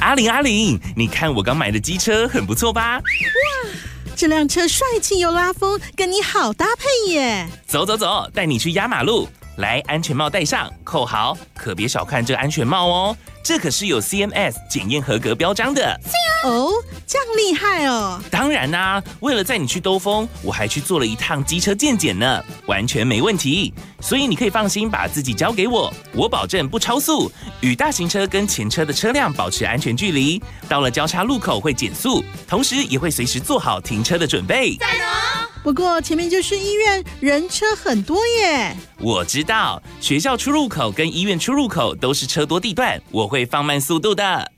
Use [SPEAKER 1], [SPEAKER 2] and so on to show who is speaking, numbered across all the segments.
[SPEAKER 1] 阿玲，你看我刚买的机车很不错吧？
[SPEAKER 2] 哇，这辆车帅气又拉风，跟你好搭配耶！
[SPEAKER 1] 走，带你去压马路。来，安全帽戴上，扣好，可别小看这个安全帽哦，这可是有 CMS 检验合格标章的。
[SPEAKER 2] 哦，这样厉害哦！
[SPEAKER 1] 当然啦，为了载你去兜风，我还去做了一趟机车健检呢，完全没问题。所以你可以放心把自己交给我，我保证不超速，与大型车跟前车的车辆保持安全距离。到了交叉路口会减速，同时也会随时做好停车的准备。
[SPEAKER 3] 赞哦！
[SPEAKER 2] 不过前面就是医院，人车很多耶。
[SPEAKER 1] 我知道，学校出入口跟医院出入口都是车多地段，我会放慢速度的。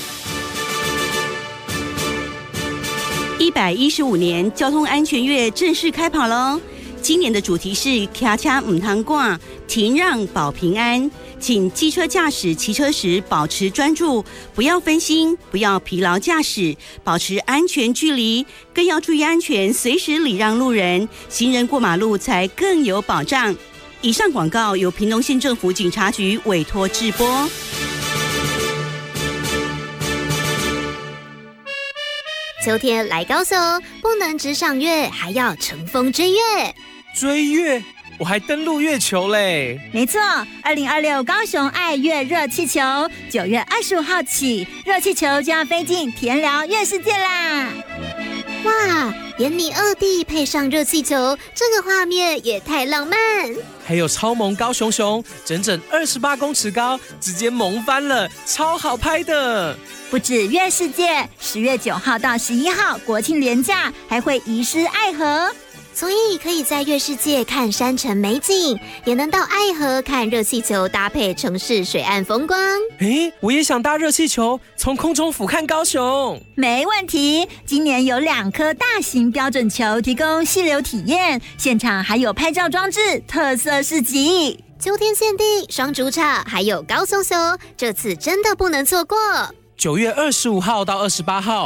[SPEAKER 4] 115年交通安全月正式开跑喽！今年的主题是骑车唔通赶，停让保平安。请机车驾驶骑车时保持专注，不要分心，不要疲劳驾驶，保持安全距离，更要注意安全，随时礼让路人，行人过马路才更有保障。以上广告由屏东县政府警察局委托制播。
[SPEAKER 3] 秋天来高雄，不能只赏月，还要乘风追月。
[SPEAKER 5] 追月？我还登陆月球嘞！
[SPEAKER 6] 没错，2026高雄爱月热气球，9月25号起，热气球就要飞进田寮月世界啦！
[SPEAKER 3] 哇，眼你2D配上热气球，这个画面也太浪漫！
[SPEAKER 5] 还有超萌高熊熊，整整28公尺高，直接萌翻了，超好拍的！
[SPEAKER 6] 不止月世界，10月9号到11号国庆连假还会移师爱河。
[SPEAKER 3] 所以可以在月世界看山城美景，也能到爱河看热气球搭配城市水岸风光。
[SPEAKER 5] 我也想搭热气球，从空中俯瞰高雄。
[SPEAKER 6] 没问题，今年有2颗大型标准球提供溪流体验，现场还有拍照装置、特色市集。
[SPEAKER 3] 秋天限定双主场，还有高松熊，这次真的不能错过。
[SPEAKER 5] 9月25号到28号。